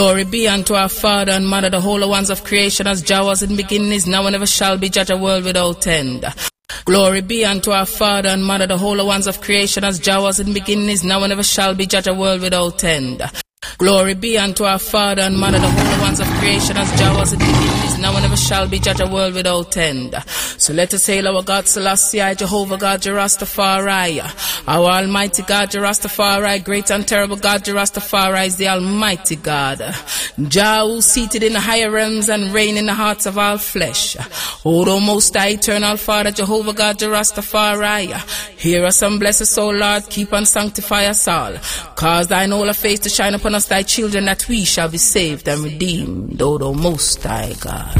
Glory be unto our Father and Mother, the Holy Ones of creation, as Jah was in the beginning, is now, and ever shall be, judge a world without end. Glory be unto our Father and Mother, the Holy Ones of creation, as Jah was in the beginning, is now, and ever shall be, judge a world without end. Glory be unto our Father and Mother, the Holy Ones of creation, as Jah was in the beginning, is now, and ever shall be, judge a world without end. So let us hail our God Selassie, Jehovah God, Jah Rastafari. Our Almighty God, Jah Rastafari, great and terrible God, Jah Rastafari is the Almighty God. Jah, who seated in the higher realms and reign in the hearts of all flesh. O thou most high, eternal Father, Jehovah God, Jah Rastafari. Hear us and bless us, O Lord, keep and sanctify us all. Cause thine holy face to shine upon us, thy children, that we shall be saved and redeemed, O thou most high God.